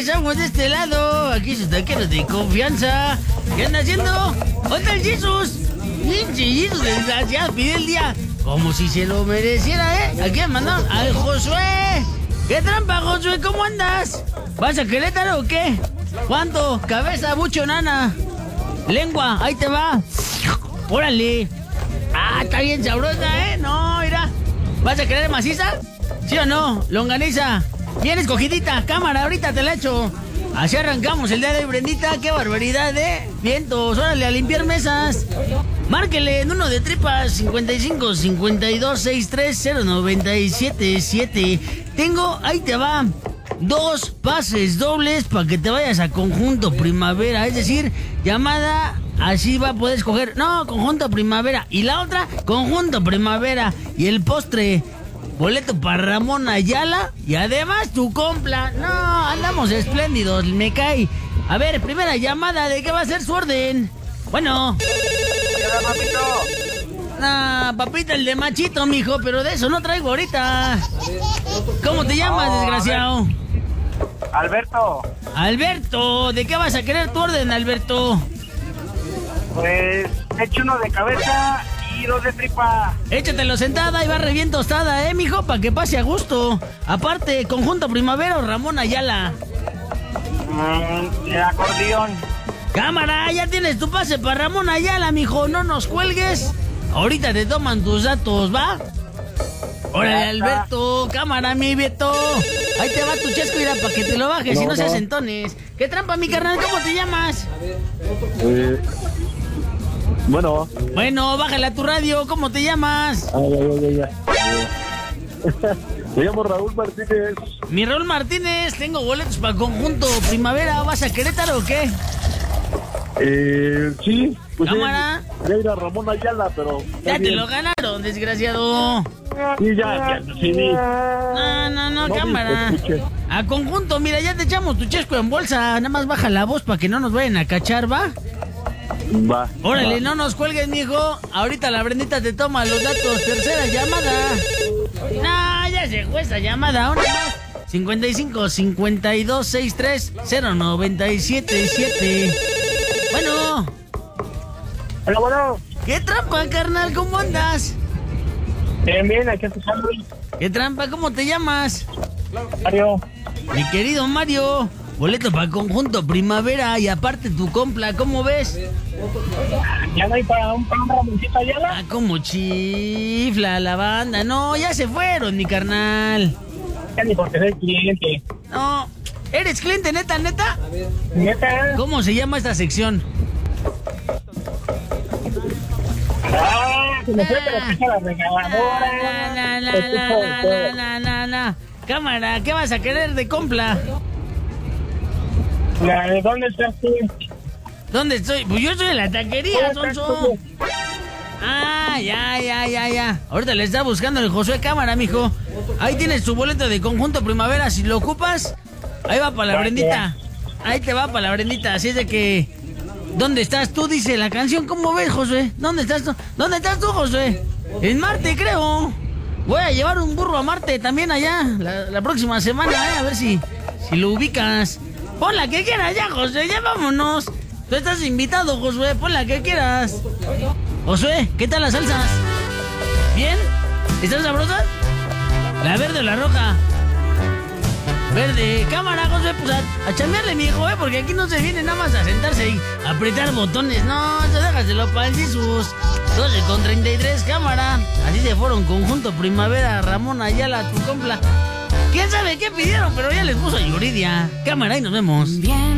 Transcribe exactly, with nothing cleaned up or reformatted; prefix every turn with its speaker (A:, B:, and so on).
A: regresamos de este lado. Aquí sus taqueros de confianza. ¿Qué anda haciendo? ¿Dónde está el Jesus? Pinche Jesus, desgraciado, pide el día como si se lo mereciera, ¿eh? Aquí me mandaron al Josué. ¿Qué trampa, Josué? ¿Cómo andas? ¿Vas a Querétaro o qué? ¿Cuánto? Cabeza, mucho, nana. Lengua, ahí te va. Órale. Ah, está bien sabrosa, ¿eh? No, mira. ¿Vas a querer maciza? ¿Sí o no? Longaniza. Bien escogidita. Cámara, ahorita te la echo. Así arrancamos el día de hoy, Brendita. ¡Qué barbaridad, eh! Vientos, órale, a limpiar mesas. Márquele en uno de tripas cincuenta y cinco, cincuenta y dos, sesenta y tres, cero noventa y siete siete. Tengo, ahí te va, dos pases dobles para que te vayas a Conjunto Primavera. Es decir, llamada, así va a poder escoger. No, Conjunto Primavera. Y la otra, Conjunto Primavera. Y el postre, boleto para Ramón Ayala. Y además tu compla. No, andamos espléndidos, me cae. A ver, primera llamada, ¿de qué va a ser su orden? Bueno.
B: Hola, papito.
A: Ah, papita, el de machito, mijo, pero de eso no traigo ahorita. ¿Cómo te llamas,
B: Oh,
A: desgraciado?
B: Alberto.
A: Alberto, ¿de qué vas a querer tu orden, Alberto?
B: Pues eche uno de cabeza y dos de tripa.
A: Échatelo sentada y va re bien tostada, ¿eh, mijo? Para que pase a gusto. Aparte, Conjunto Primavera o Ramón Ayala.
B: Mm, el acordeón.
A: Cámara, ya tienes tu pase para Ramón Ayala, mijo. No nos cuelgues. Ahorita te toman tus datos, ¿va? Órale, Alberto. Cámara, mi Beto. Ahí te va tu chesco, mira, para que te lo bajes,
C: No,
A: y no
C: no.
A: seas entones. ¿Qué trampa, mi carnal? ¿Cómo te llamas?
C: Eh, bueno.
A: Bueno, bájale a tu radio. ¿Cómo te llamas?
C: Ah, ya, ya, ya, ya. Me llamo Raúl Martínez.
A: Mi Raúl Martínez, tengo boletos para Conjunto Primavera. ¿Vas a Querétaro o qué?
C: Eh, sí. Pues
A: Cámara.
C: sí, voy a ir a Ramón Ayala, pero...
A: Ya te
C: bien.
A: lo ganaron, desgraciado.
C: Sí, ya, ya, sí.
A: No, no, no,
C: No,
A: cámara.
C: te escuché.
A: A Conjunto, mira, ya te echamos tu chesco en bolsa. Nada más baja la voz para que no nos vayan a cachar, ¿va?
C: Va.
A: Órale,
C: va.
A: no nos cuelgues, mijo. Ahorita la Brendita te toma los datos. Tercera llamada. No, ya se fue esa llamada. Una más. cincuenta y cinco, cincuenta y dos, sesenta y tres, cero noventa y siete siete. Bueno.
B: Hola, bueno.
A: ¿Qué trampa, carnal? ¿Cómo andas?
B: Bien, bien, aquí está Luis.
A: ¿Qué trampa? ¿Cómo te llamas?
B: Mario.
A: Mi querido Mario. Boleto para Conjunto Primavera y aparte tu compla. ¿Cómo ves?
B: ¿Ya no hay para un pan Ramoncito Ayala?
A: Ah, como chifla la banda. No, ya se fueron, mi carnal.
B: Ya ni porque soy cliente.
A: No. ¿Eres cliente, neta, neta?
B: ¿Neta?
A: ¿Cómo se llama esta sección?
B: Ah, se me fue, pero pisa la regaladora.
A: Na, na, na,
B: Te escucho de
A: na,
B: todo.
A: na, na, na. Cámara, ¿qué vas a querer de compla?
B: La de dónde estás tú.
A: ¿Dónde estoy? Pues yo estoy en la taquería, sonso. Ah, ya, ya, ya, ya. Ahorita le está buscando el Josué Cámara, mijo. Ahí tienes tu boleto de Conjunto Primavera. Si lo ocupas, ahí va para la Brendita. Ahí te va para la Brendita. Así es de que... ¿Dónde estás tú? Dice la canción. ¿Cómo ves, Josué? ¿Dónde estás tú? ¿Dónde estás tú, Josué? En Marte, creo. Voy a llevar un burro a Marte también allá la, la próxima semana, ¿eh? A ver si, si lo ubicas. Pon la que quieras ya, Josué. Ya vámonos. Tú estás invitado, Josué. Pon la que quieras. Josué, ¿qué tal las salsas? ¿Bien? ¿Están sabrosas? ¿La verde o la roja? Verde. Cámara, Josué, pues a, a chambearle, mijo, ¿eh? Porque aquí no se viene nada más a sentarse y apretar botones. No, eso déjaselo para el Jesus. doce con treinta y tres, cámara. Así se fueron Conjunto Primavera, Ramón Ayala, tu compla. ¿Quién sabe qué pidieron? Pero ya les puso Yuridia. Cámara, y nos vemos.
D: Bien.